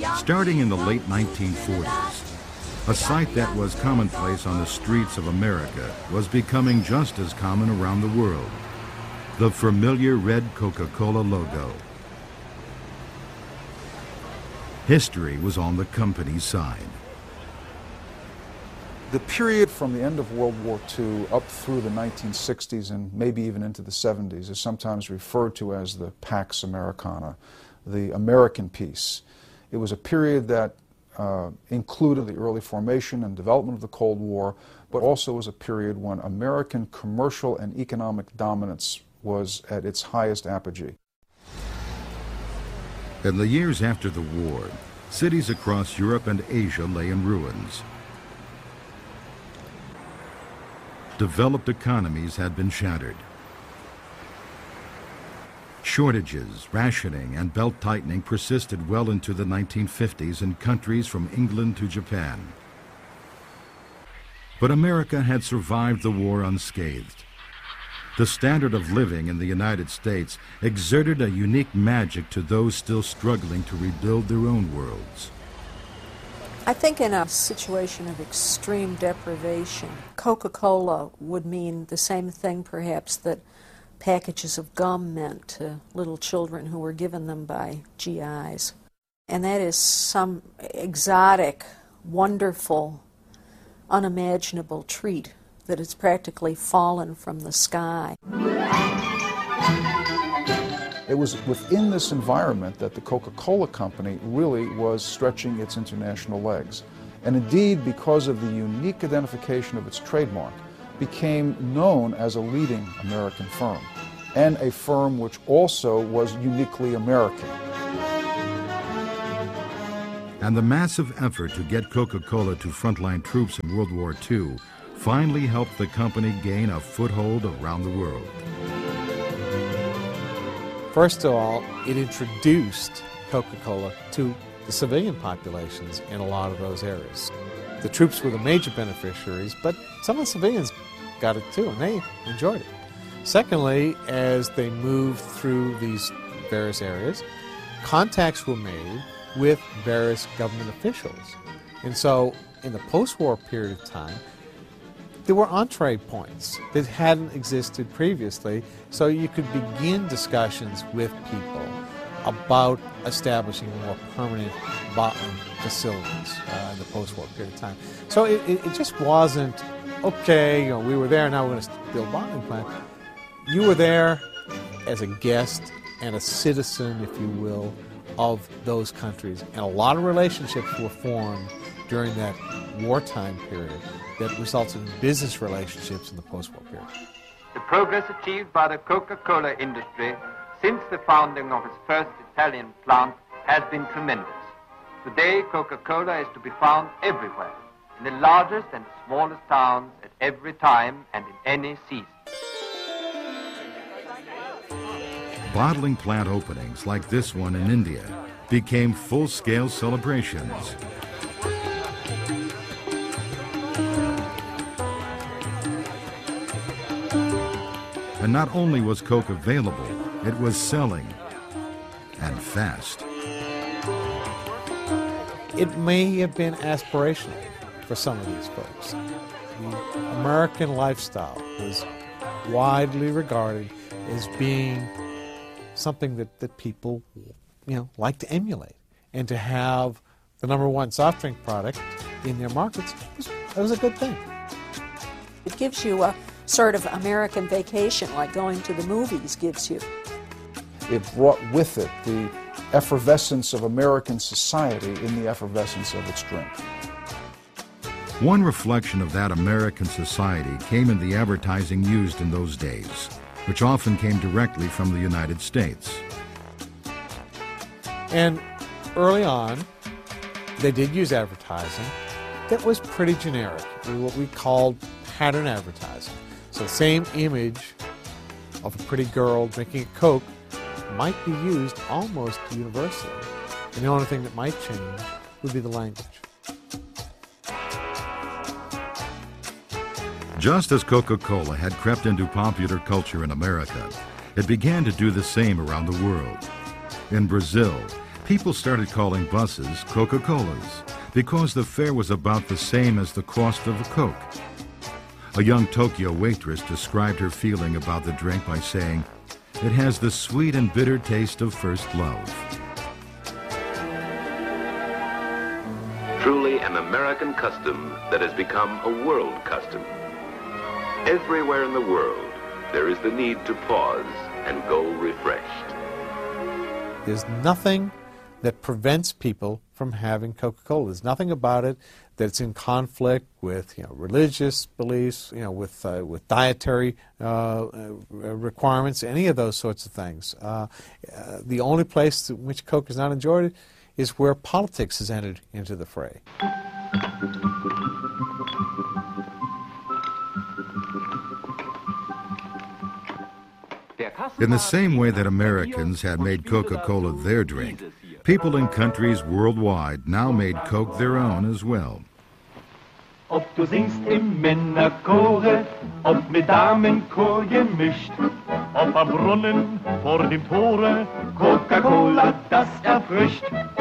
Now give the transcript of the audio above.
Starting in the late 1940s, a sight that was commonplace on the streets of America was becoming just as common around the world. The familiar red Coca-Cola logo. History was on the company's side. The period from the end of World War II up through the 1960s and maybe even into the 70s is sometimes referred to as the Pax Americana, the American peace. It was a period that included the early formation and development of the Cold War, but also was a period when American commercial and economic dominance was at its highest apogee. In the years after the war, cities across Europe and Asia lay in ruins. Developed economies had been shattered. Shortages, rationing, and belt-tightening persisted well into the 1950s in countries from England to Japan. But America had survived the war unscathed. The standard of living in the United States exerted a unique magic to those still struggling to rebuild their own worlds. I think in a situation of extreme deprivation, Coca-Cola would mean the same thing perhaps that packages of gum meant to little children who were given them by GIs. And that is some exotic, wonderful, unimaginable treat that has practically fallen from the sky. It was within this environment that the Coca-Cola Company really was stretching its international legs. And indeed, because of the unique identification of its trademark, became known as a leading American firm, and a firm which also was uniquely American. And the massive effort to get Coca-Cola to frontline troops in World War II finally helped the company gain a foothold around the world. First of all, it introduced Coca-Cola to the civilian populations in a lot of those areas. The troops were the major beneficiaries, but some of the civilians got it too, and they enjoyed it. Secondly, as they moved through these various areas, contacts were made with various government officials. And so, in the post-war period of time, there were entree points that hadn't existed previously, so you could begin discussions with people about establishing more permanent bottling facilities in the post-war period of time. So it just wasn't, okay, we were there, now we're going to build a bottling plant. You were there as a guest and a citizen, if you will, of those countries. And a lot of relationships were formed during that wartime period that resulted in business relationships in the post-war period. The progress achieved by the Coca-Cola industry since the founding of its first Italian plant has been tremendous. Today, Coca-Cola is to be found everywhere, in the largest and smallest towns, at every time and in any season. Bottling plant openings like this one in India became full-scale celebrations. And not only was Coke available, it was selling, and fast. It may have been aspirational for some of these folks. The American lifestyle was widely regarded as being something that people, like to emulate. And to have the #1 soft drink product in their markets, that was a good thing. It gives you a sort of American vacation, like going to the movies gives you. It brought with it the effervescence of American society in the effervescence of its drink. One reflection of that American society came in the advertising used in those days, which often came directly from the United States. And early on, they did use advertising that was pretty generic, what we called pattern advertising. So the same image of a pretty girl drinking a Coke might be used almost universally. And the only thing that might change would be the language. Just as Coca-Cola had crept into popular culture in America, it began to do the same around the world. In Brazil, People started calling buses Coca-Colas because the fare was about the same as the cost of a Coke. A young Tokyo waitress described her feeling about the drink by saying, "It has the sweet and bitter taste of first love." Truly an American custom that has become a world custom. Everywhere in the world, there is the need to pause and go refreshed. There's nothing that prevents people from having Coca-Cola. There's nothing about it that's in conflict with religious beliefs, with dietary requirements, any of those sorts of things. The only place in which Coke is not enjoyed is where politics has entered into the fray. In the same way that Americans had made Coca-Cola their drink, people in countries worldwide now made Coke their own as well. Ob du singst im Männerchore, ob mit Damenchor gemischt, ob am Brunnen vor dem Tore, Coca-Cola, das erfrischt.